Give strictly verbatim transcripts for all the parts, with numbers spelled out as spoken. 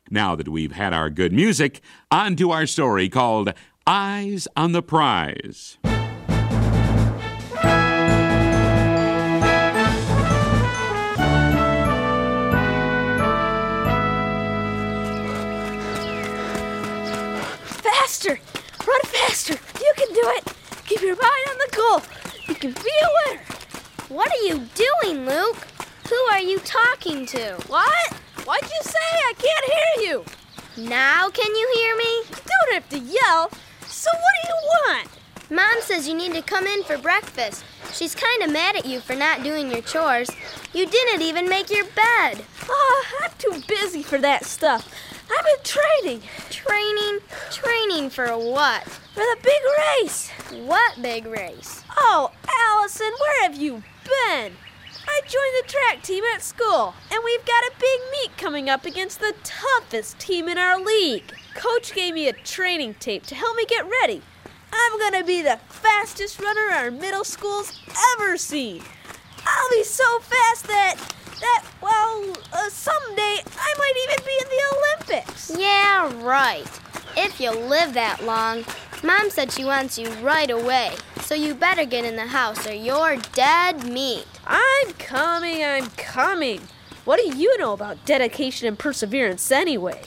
Now that we've had our good music, on to our story called Eyes on the Prize. Faster! Run faster! You can do it! Keep your mind on the goal! You can be a winner! What are you doing, Luke? Who are you talking to? What? What'd you say? I can't hear you! Now can you hear me? You don't have to yell! So what do you want? Mom says you need to come in for breakfast. She's kind of mad at you for not doing your chores. You didn't even make your bed. Oh, I'm too busy for that stuff. I've been training. Training? Training for what? For the big race. What big race? Oh, Allison, where have you been? I joined the track team at school, and we've got a big meet coming up against the toughest team in our league. Coach gave me a training tape to help me get ready. I'm going to be the fastest runner our middle school's ever seen. I'll be so fast that, that well, uh, someday I might even be in the Olympics. Yeah, right. If you live that long. Mom said she wants you right away, so you better get in the house or you're dead meat. I'm coming, I'm coming. What do you know about dedication and perseverance anyway?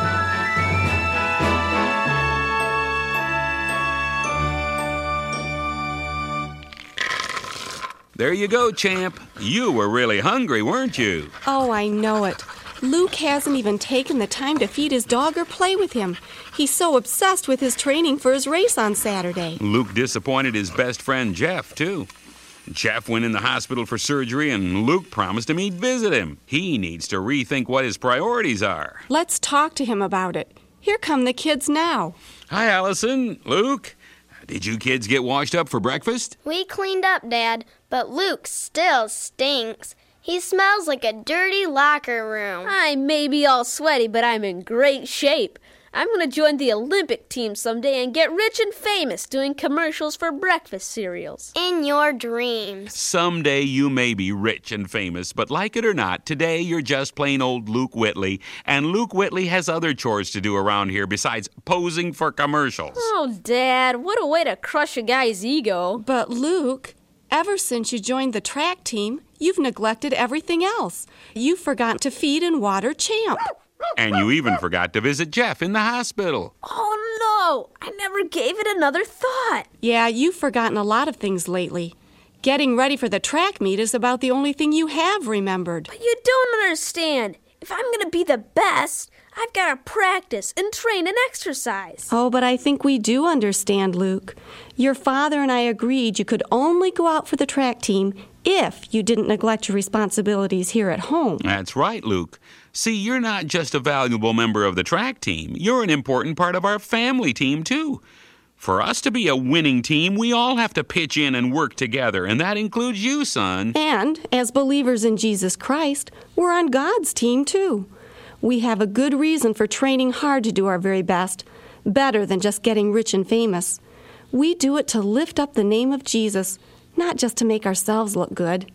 There you go, champ. You were really hungry, weren't you? Oh, I know it. Luke hasn't even taken the time to feed his dog or play with him. He's so obsessed with his training for his race on Saturday. Luke disappointed his best friend, Jeff, too. Jeff went in the hospital for surgery, and Luke promised him he'd visit him. He needs to rethink what his priorities are. Let's talk to him about it. Here come the kids now. Hi, Allison. Luke. Did you kids get washed up for breakfast? We cleaned up, Dad, but Luke still stinks. He smells like a dirty locker room. I may be all sweaty, but I'm in great shape. I'm going to join the Olympic team someday and get rich and famous doing commercials for breakfast cereals. In your dreams. Someday you may be rich and famous, but like it or not, today you're just plain old Luke Whitley, and Luke Whitley has other chores to do around here besides posing for commercials. Oh, Dad, what a way to crush a guy's ego. But Luke, ever since you joined the track team, you've neglected everything else. You've forgotten to feed and water Champ. And you even forgot to visit Jeff in the hospital. Oh, no. I never gave it another thought. Yeah, you've forgotten a lot of things lately. Getting ready for the track meet is about the only thing you have remembered. But you don't understand. If I'm going to be the best, I've got to practice and train and exercise. Oh, but I think we do understand, Luke. Your father and I agreed you could only go out for the track team if you didn't neglect your responsibilities here at home. That's right, Luke. See, you're not just a valuable member of the track team. You're an important part of our family team, too. For us to be a winning team, we all have to pitch in and work together, and that includes you, son. And as believers in Jesus Christ, we're on God's team, too. We have a good reason for training hard to do our very best, better than just getting rich and famous. We do it to lift up the name of Jesus, not just to make ourselves look good.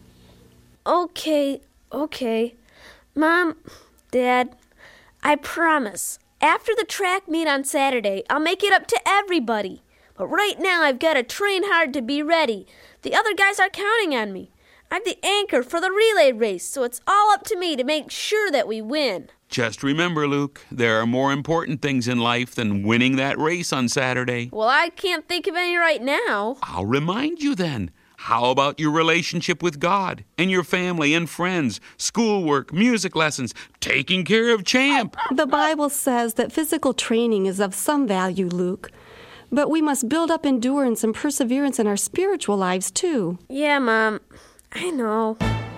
Okay, okay. Mom, Dad, I promise, after the track meet on Saturday, I'll make it up to everybody. But right now, I've got to train hard to be ready. The other guys are counting on me. I'm the anchor for the relay race, so it's all up to me to make sure that we win. Just remember, Luke, there are more important things in life than winning that race on Saturday. Well, I can't think of any right now. I'll remind you then. How about your relationship with God and your family and friends, schoolwork, music lessons, taking care of Champ? The Bible says that physical training is of some value, Luke. But we must build up endurance and perseverance in our spiritual lives, too. Yeah, Mom. I know.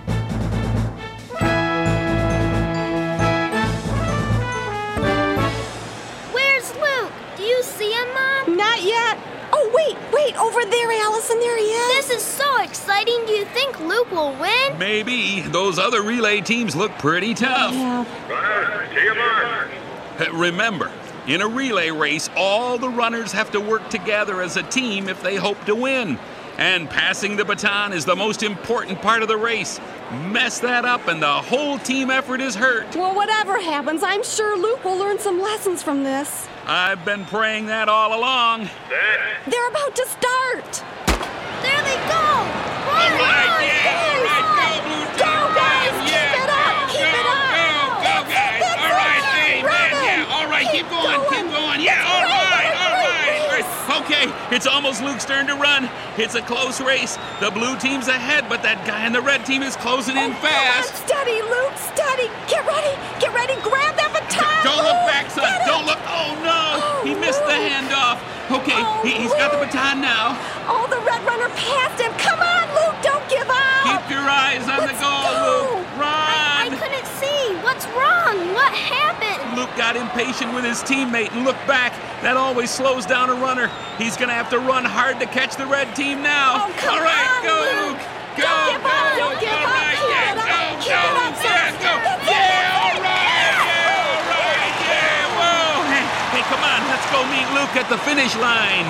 Where's Luke? Do you see him, Mom? Not yet. Oh, wait, wait, over there, Allison, there he is. This is so exciting. Do you think Luke will win? Maybe. Those other relay teams look pretty tough. Yeah. Runners, to your mark. Remember, in a relay race, all the runners have to work together as a team if they hope to win. And passing the baton is the most important part of the race. Mess that up and the whole team effort is hurt. Well, whatever happens, I'm sure Luke will learn some lessons from this. I've been praying that all along. Set. They're about to start. There they go! All Run, right, run, yeah, all right, go, Blue Team. Go, guys, Run, keep yeah, it up, go, keep go, it up. Go, go, guys. That's All right, it. hey, Run man, it. yeah, all right, keep, Keep going, going. keep going. Yeah, all That's right, great. all right. Great race. Okay, it's almost Luke's turn to run. It's a close race. The blue team's ahead, but that guy in the red team is closing in Oh, come on, fast. steady, Luke, steady. Get ready, get ready. Grab that baton. Don't look Luke. back, son. Get it. Don't look. Oh, no. Oh, He missed the Luke. handoff. Okay, Oh, he, he's got the Luke. baton now. Oh, the red runner passed him. Come on, Luke, don't give up. Keep your eyes on the Let's goal, go. Luke. I Run. couldn't see. What's wrong? What happened? Luke got impatient with his teammate and looked back. That always slows down a runner. He's going to have to run hard to catch the red team now. Oh, come All right, on, go, Luke. Luke. Go, Don't give go. up, don't give all up. right, Keep yeah, it up, go, keep go, it up, yeah, son. go. That's it, Yeah, all that's it. right, yeah, all right, yeah, whoa. Hey, hey, come on, let's go meet Luke at the finish line.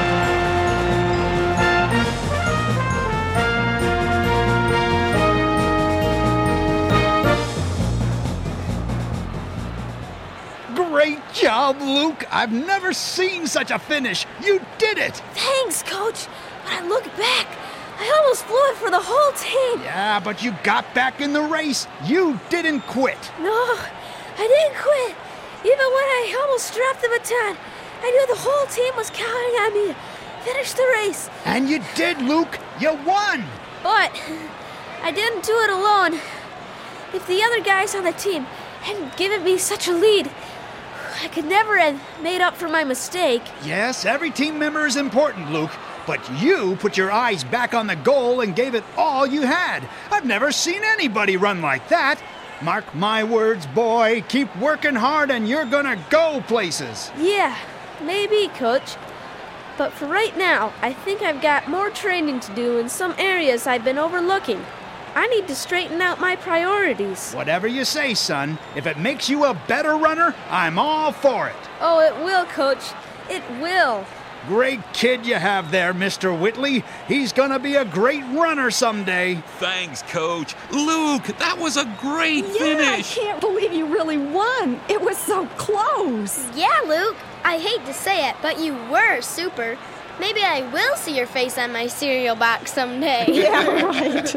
Great job, Luke. I've never seen such a finish. You did it. Thanks, Coach. But I look back, I almost blew it for the whole team. Yeah, but you got back in the race. You didn't quit. No, I didn't quit. Even when I almost dropped the baton, I knew the whole team was counting on me to finish the race. And you did, Luke. You won. But I didn't do it alone. If the other guys on the team hadn't given me such a lead, I could never have made up for my mistake. Yes, every team member is important, Luke. But you put your eyes back on the goal and gave it all you had. I've never seen anybody run like that. Mark my words, boy. Keep working hard and you're gonna go places. Yeah, maybe, Coach. But for right now, I think I've got more training to do in some areas I've been overlooking. I need to straighten out my priorities. Whatever you say, son. If it makes you a better runner, I'm all for it. Oh, it will, Coach. It will. Great kid you have there, Mister Whitley. He's gonna be a great runner someday. Thanks, Coach. Luke, that was a great Yeah, finish. I can't believe you really won. It was so close. Yeah, Luke. I hate to say it, but you were super. Maybe I will see your face on my cereal box someday. Yeah, right.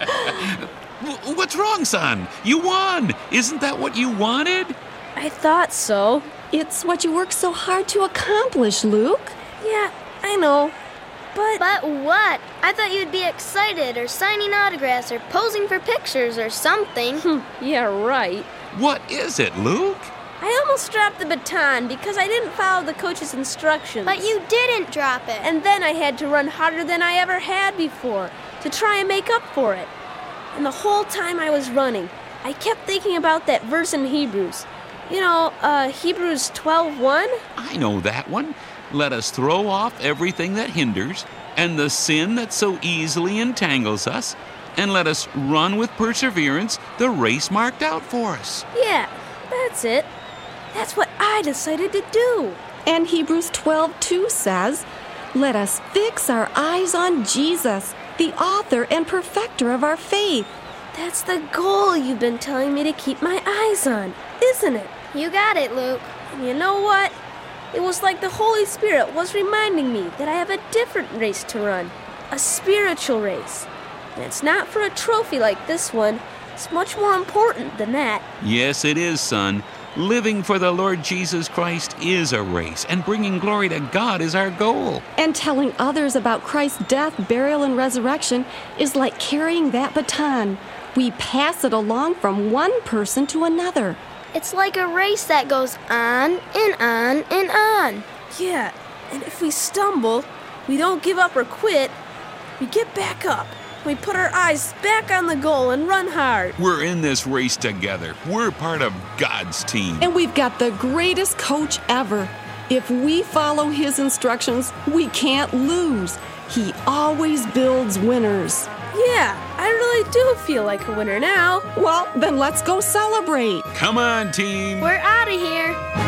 W- What's wrong, son? You won. Isn't that what you wanted? I thought so. It's what you worked so hard to accomplish, Luke. Yeah, I know. But, But what? I thought you'd be excited or signing autographs or posing for pictures or something. yeah, right. What is it, Luke? I almost dropped the baton because I didn't follow the coach's instructions. But you didn't drop it. And then I had to run harder than I ever had before to try and make up for it. And the whole time I was running, I kept thinking about that verse in Hebrews. You know, uh, Hebrews twelve one? I know that one. Let us throw off everything that hinders and the sin that so easily entangles us, and let us run with perseverance the race marked out for us. Yeah, that's it. That's what I decided to do. And Hebrews twelve two says, "Let us fix our eyes on Jesus, the author and perfecter of our faith." That's the goal you've been telling me to keep my eyes on, isn't it? You got it, Luke. And you know what? It was like the Holy Spirit was reminding me that I have a different race to run, a spiritual race. And it's not for a trophy like this one. It's much more important than that. Yes, it is, son. Living for the Lord Jesus Christ is a race, and bringing glory to God is our goal. And telling others about Christ's death, burial, and resurrection is like carrying that baton. We pass it along from one person to another. It's like a race that goes on and on and on. Yeah, and if we stumble, we don't give up or quit. We get back up. We put our eyes back on the goal and run hard. We're in this race together. We're part of God's team. And we've got the greatest coach ever. If we follow his instructions, we can't lose. He always builds winners. Yeah, I really do feel like a winner now. Well, then let's go celebrate. Come on, team. We're out of here.